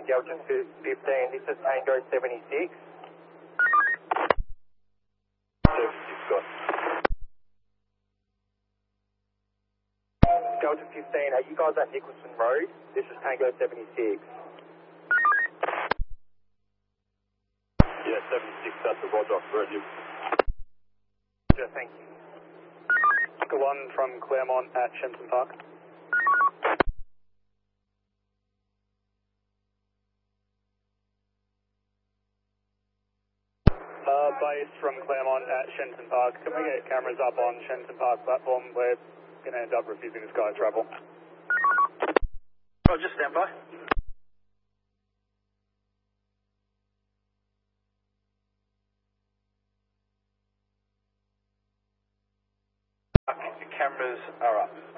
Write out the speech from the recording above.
Delta 15, this is Tango 76. 76 got. Delta 15, are you guys at Nicholson Road? This is Tango 76. Yeah, 76, that's the Roger, ready. Yeah, thank you. Echo 1 from Claremont at Shenton Park. Base from Claremont at Shenton Park. Can we get cameras up on Shenton Park platform? We're going to end up refusing this guy travel. Roger, stand by. The cameras are up.